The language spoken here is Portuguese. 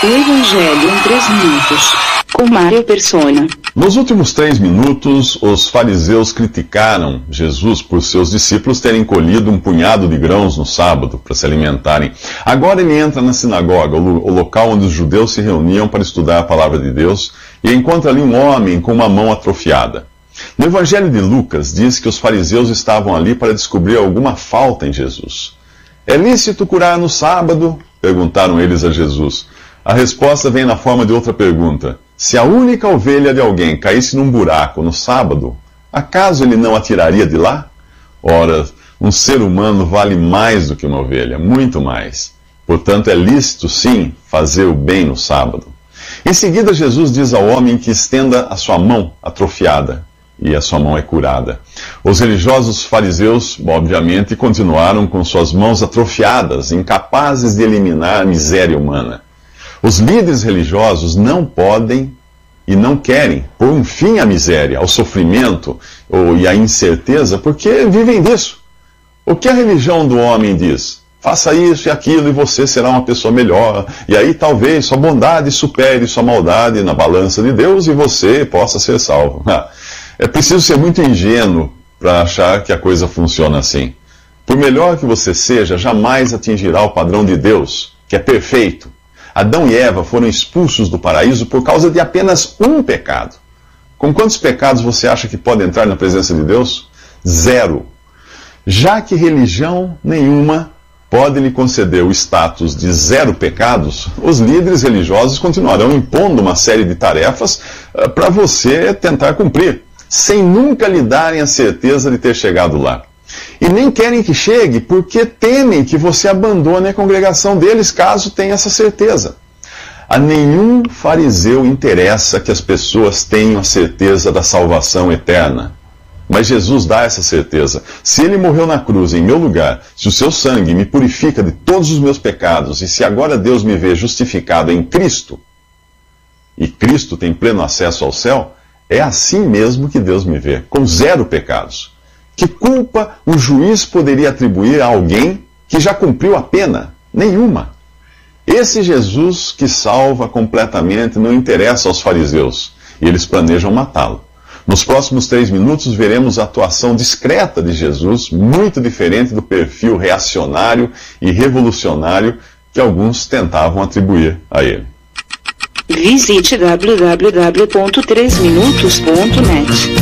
O Evangelho em 3 minutos, com Mário Persona. Nos últimos 3 minutos, os fariseus criticaram Jesus por seus discípulos terem colhido um punhado de grãos no sábado para se alimentarem. Agora ele entra na sinagoga, o local onde os judeus se reuniam para estudar a palavra de Deus, e encontra ali um homem com uma mão atrofiada. No Evangelho de Lucas diz que os fariseus estavam ali para descobrir alguma falta em Jesus. É lícito curar no sábado? Perguntaram eles a Jesus. A resposta vem na forma de outra pergunta. Se a única ovelha de alguém caísse num buraco no sábado, acaso ele não a tiraria de lá? Ora, um ser humano vale mais do que uma ovelha, muito mais. Portanto, é lícito, sim, fazer o bem no sábado. Em seguida, Jesus diz ao homem que estenda a sua mão atrofiada, e a sua mão é curada. Os religiosos fariseus, obviamente, continuaram com suas mãos atrofiadas, incapazes de eliminar a miséria humana. Os líderes religiosos não podem e não querem pôr um fim à miséria, ao sofrimento e à incerteza, porque vivem disso. O que a religião do homem diz? Faça isso e aquilo e você será uma pessoa melhor. E aí talvez sua bondade supere sua maldade na balança de Deus e você possa ser salvo. É preciso ser muito ingênuo para achar que a coisa funciona assim. Por melhor que você seja, jamais atingirá o padrão de Deus, que é perfeito. Adão e Eva foram expulsos do paraíso por causa de apenas um pecado. Com quantos pecados você acha que pode entrar na presença de Deus? 0. Já que religião nenhuma pode lhe conceder o status de 0 pecados, os líderes religiosos continuarão impondo uma série de tarefas para você tentar cumprir, sem nunca lhe darem a certeza de ter chegado lá. E nem querem que chegue porque temem que você abandone a congregação deles caso tenha essa certeza. A nenhum fariseu interessa que as pessoas tenham a certeza da salvação eterna. Mas Jesus dá essa certeza. Se ele morreu na cruz em meu lugar, se o seu sangue me purifica de todos os meus pecados, e se agora Deus me vê justificado em Cristo, e Cristo tem pleno acesso ao céu, é assim mesmo que Deus me vê, com 0 pecados. Que culpa o juiz poderia atribuir a alguém que já cumpriu a pena? Nenhuma. Esse Jesus que salva completamente não interessa aos fariseus, e eles planejam matá-lo. Nos próximos 3 minutos veremos a atuação discreta de Jesus, muito diferente do perfil reacionário e revolucionário que alguns tentavam atribuir a ele. Visite www.3minutos.net.